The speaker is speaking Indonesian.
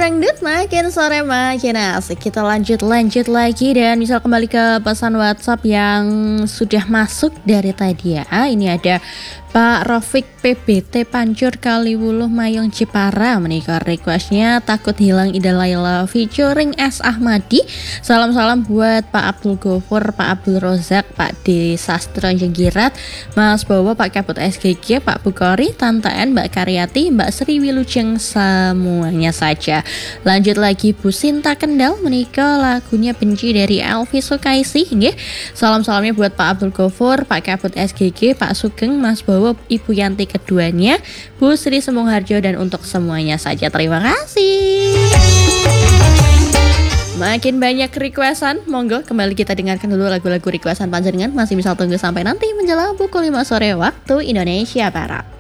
dangdut makin sore makin asik. Kita lanjut lagi dan misal kembali ke pesan WhatsApp yang sudah masuk dari tadi ya. Ini ada Pak Rofik PBT Pancur Kaliwuluh Mayong Cipara menikah requestnya Takut Hilang Ida Laila featuring S Ahmadi. Salam-salam buat Pak Abdul Gofur, Pak Abdul Rozak, Pak D Sastro Jenggirat, Mas Bowo, Pak Kabut SGG, Pak Bukori, Tante N, Mbak Karyati, Mbak Sri Wilujeng, semuanya saja. Lanjut lagi Bu Sinta Kendal menikah lagunya Benci dari Elvi Sukaisi. Salam-salamnya buat Pak Abdul Gofur, Pak Kabut SGG, Pak Sugeng, Mas Bowo, Ibu Yanti keduanya, Bu Sri Sembung Harjo, dan untuk semuanya saja terima kasih. Makin banyak requestan, monggo kembali kita dengarkan dulu lagu-lagu requestan panjenengan. Masih bisa tunggu sampai nanti menjelang pukul 5 sore waktu Indonesia Barat.